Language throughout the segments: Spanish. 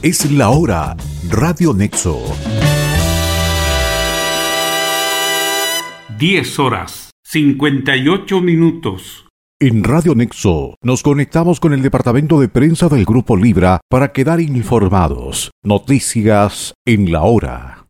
Es la hora. Radio Nexo. 10:58. En Radio Nexo nos conectamos con el departamento de prensa del Grupo Libra para quedar informados. Noticias en la hora.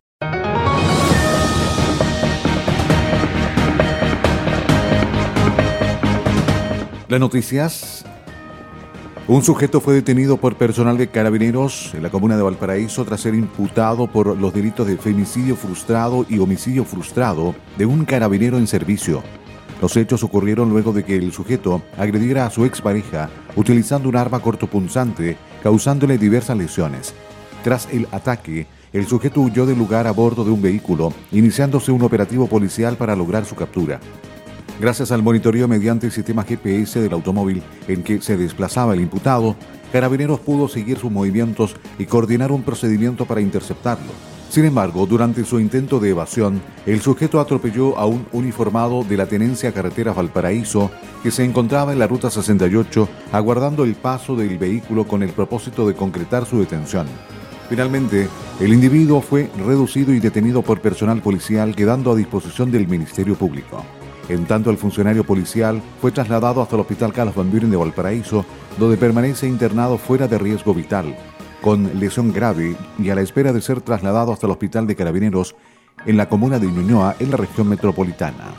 Las noticias. Un sujeto fue detenido por personal de Carabineros en la comuna de Valparaíso tras ser imputado por los delitos de femicidio frustrado y homicidio frustrado de un carabinero en servicio. Los hechos ocurrieron luego de que el sujeto agrediera a su expareja utilizando un arma cortopunzante, causándole diversas lesiones. Tras el ataque, el sujeto huyó del lugar a bordo de un vehículo, iniciándose un operativo policial para lograr su captura. Gracias al monitoreo mediante el sistema GPS del automóvil en que se desplazaba el imputado, Carabineros pudo seguir sus movimientos y coordinar un procedimiento para interceptarlo. Sin embargo, durante su intento de evasión, el sujeto atropelló a un uniformado de la Tenencia Carreteras Valparaíso que se encontraba en la Ruta 68 aguardando el paso del vehículo con el propósito de concretar su detención. Finalmente, el individuo fue reducido y detenido por personal policial, quedando a disposición del Ministerio Público. En tanto, el funcionario policial fue trasladado hasta el Hospital Carlos Van Buren de Valparaíso, donde permanece internado fuera de riesgo vital, con lesión grave y a la espera de ser trasladado hasta el Hospital de Carabineros en la comuna de Ñuñoa, en la región metropolitana.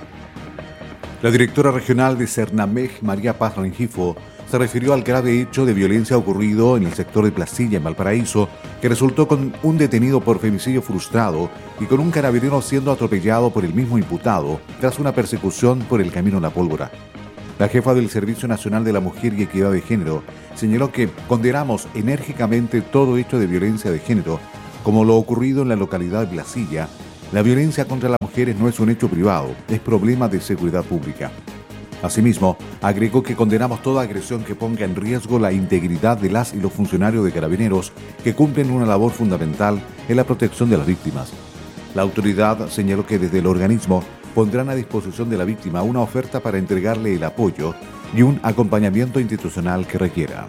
La directora regional de Cernamej, María Paz Rengifo, se refirió al grave hecho de violencia ocurrido en el sector de Placilla, en Valparaíso, que resultó con un detenido por femicidio frustrado y con un carabinero siendo atropellado por el mismo imputado tras una persecución por el Camino La Pólvora. La jefa del Servicio Nacional de la Mujer y Equidad de Género señaló que condenamos enérgicamente todo hecho de violencia de género, como lo ocurrido en la localidad de Placilla. La violencia contra las mujeres no es un hecho privado, es problema de seguridad pública. Asimismo, agregó que condenamos toda agresión que ponga en riesgo la integridad de las y los funcionarios de Carabineros que cumplen una labor fundamental en la protección de las víctimas. La autoridad señaló que desde el organismo pondrán a disposición de la víctima una oferta para entregarle el apoyo y un acompañamiento institucional que requiera.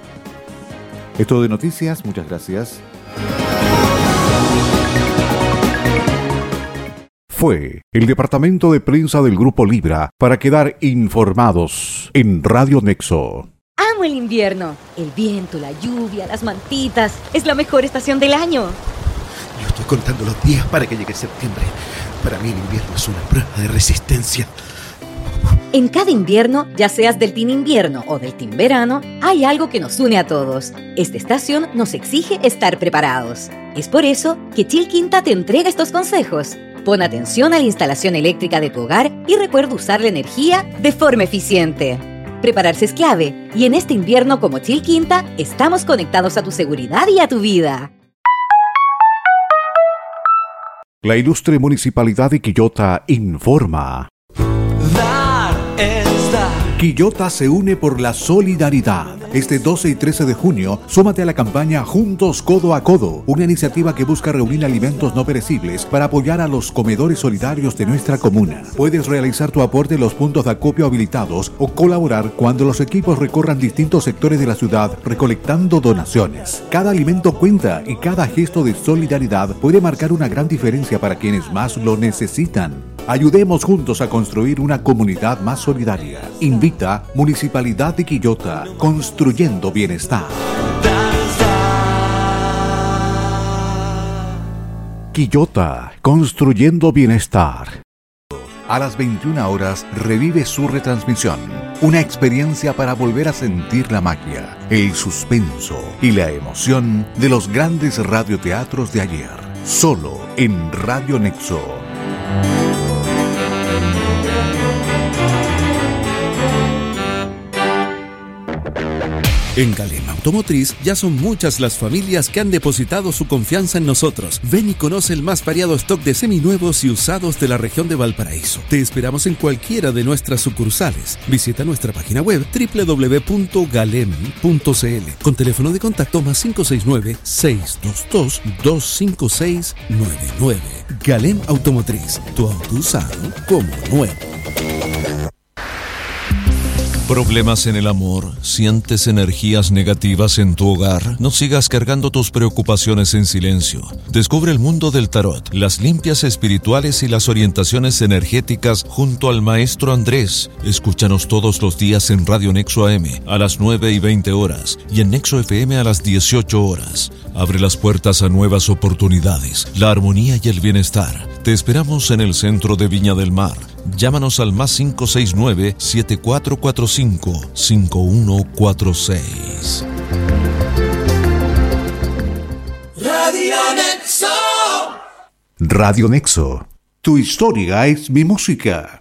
Es todo de noticias, muchas gracias. Fue el departamento de prensa del Grupo Libra para quedar informados en Radio Nexo. Amo el invierno, el viento, la lluvia, las mantitas, es la mejor estación del año. Yo estoy contando los días para que llegue septiembre. Para mí el invierno es una prueba de resistencia. En cada invierno, ya seas del team invierno o del team verano, hay algo que nos une a todos. Esta estación nos exige estar preparados. Es por eso que Chilquinta te entrega estos consejos. Pon atención a la instalación eléctrica de tu hogar y recuerda usar la energía de forma eficiente. Prepararse es clave y en este invierno como Chilquinta estamos conectados a tu seguridad y a tu vida. La ilustre Municipalidad de Quillota informa. Dar es dar. Quillota se une por la solidaridad. Este 12 y 13 de junio, súmate a la campaña Juntos Codo a Codo, una iniciativa que busca reunir alimentos no perecibles para apoyar a los comedores solidarios de nuestra comuna. Puedes realizar tu aporte en los puntos de acopio habilitados o colaborar cuando los equipos recorran distintos sectores de la ciudad recolectando donaciones. Cada alimento cuenta y cada gesto de solidaridad puede marcar una gran diferencia para quienes más lo necesitan. Ayudemos juntos a construir una comunidad más solidaria. Invita Municipalidad de Quillota, construyendo bienestar. Quillota, construyendo bienestar. A las 21 horas revive su retransmisión. Una experiencia para volver a sentir la magia, el suspenso y la emoción de los grandes radioteatros de ayer. Solo en Radio Nexo. En Galem Automotriz ya son muchas las familias que han depositado su confianza en nosotros. Ven y conoce el más variado stock de seminuevos y usados de la región de Valparaíso. Te esperamos en cualquiera de nuestras sucursales. Visita nuestra página web www.galem.cl con teléfono de contacto más 569-622-25699. Galem Automotriz, tu auto usado como nuevo. ¿Problemas en el amor? ¿Sientes energías negativas en tu hogar? No sigas cargando tus preocupaciones en silencio. Descubre el mundo del tarot, las limpias espirituales y las orientaciones energéticas junto al maestro Andrés. Escúchanos todos los días en Radio Nexo AM a las 9:20 horas y en Nexo FM a las 18 horas. Abre las puertas a nuevas oportunidades, la armonía y el bienestar. Te esperamos en el centro de Viña del Mar. Llámanos al más 569-7445-5146. Radio Nexo. Radio Nexo. Tu historia es mi música.